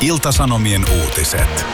Ilta-Sanomien uutiset.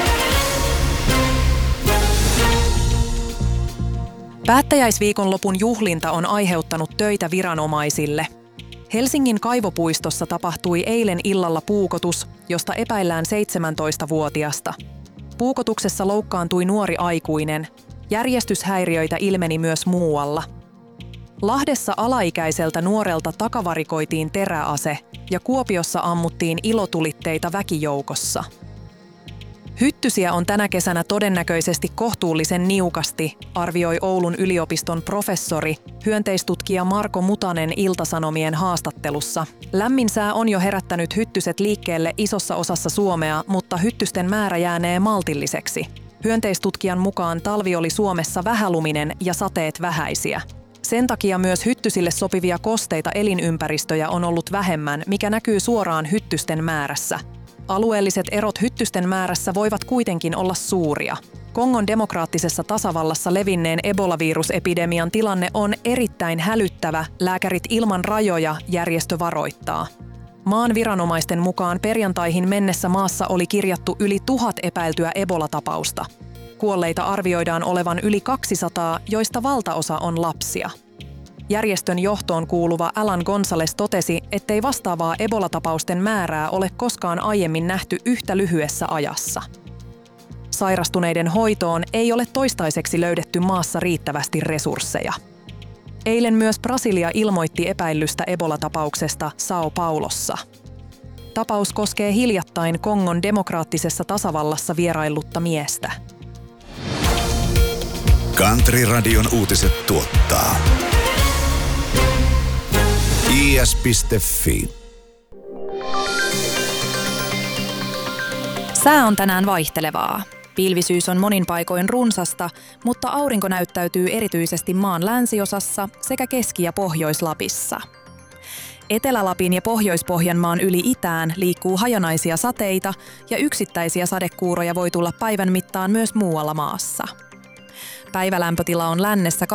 Päättäjäisviikonlopun juhlinta on aiheuttanut töitä viranomaisille. Helsingin Kaivopuistossa tapahtui eilen illalla puukotus, josta epäillään 17-vuotiasta. Puukotuksessa loukkaantui nuori aikuinen. Järjestyshäiriöitä ilmeni myös muualla. Lahdessa alaikäiseltä nuorelta takavarikoitiin teräase ja Kuopiossa ammuttiin ilotulitteita väkijoukossa. Hyttysiä on tänä kesänä todennäköisesti kohtuullisen niukasti, arvioi Oulun yliopiston professori, hyönteistutkija Marko Mutanen Ilta-Sanomien haastattelussa. Lämmin sää on jo herättänyt hyttyset liikkeelle isossa osassa Suomea, mutta hyttysten määrä jäänee maltilliseksi. Hyönteistutkijan mukaan talvi oli Suomessa vähäluminen ja sateet vähäisiä. Sen takia myös hyttysille sopivia kosteita elinympäristöjä on ollut vähemmän, mikä näkyy suoraan hyttysten määrässä. Alueelliset erot hyttysten määrässä voivat kuitenkin olla suuria. Kongon demokraattisessa tasavallassa levinneen Ebola-virusepidemian tilanne on erittäin hälyttävä, Lääkärit ilman rajoja -järjestö varoittaa. Maan viranomaisten mukaan perjantaihin mennessä maassa oli kirjattu yli 1000 epäiltyä Ebola-tapausta. Kuolleita arvioidaan olevan yli 200, joista valtaosa on lapsia. Järjestön johtoon kuuluva Alan Gonzales totesi, ettei vastaavaa Ebola-tapausten määrää ole koskaan aiemmin nähty yhtä lyhyessä ajassa. Sairastuneiden hoitoon ei ole toistaiseksi löydetty maassa riittävästi resursseja. Eilen myös Brasilia ilmoitti epäillystä Ebola-tapauksesta São Paulossa. Tapaus koskee hiljattain Kongon demokraattisessa tasavallassa vieraillutta miestä. Country-radion uutiset tuottaa is.fi. Sää on tänään vaihtelevaa. Pilvisyys on monin paikoin runsasta, mutta aurinko näyttäytyy erityisesti maan länsiosassa sekä Keski- ja Pohjois-Lapissa. Etelä-Lapin ja Pohjois-Pohjanmaan yli itään liikkuu hajanaisia sateita ja yksittäisiä sadekuuroja voi tulla päivän mittaan myös muualla maassa. Päivälämpötila on lännessä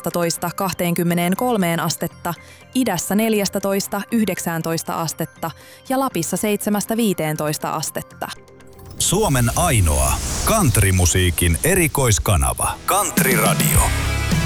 18–23 astetta, idässä 14–19 astetta ja Lapissa 7–15 astetta. Suomen ainoa countrymusiikin erikoiskanava. Country Radio.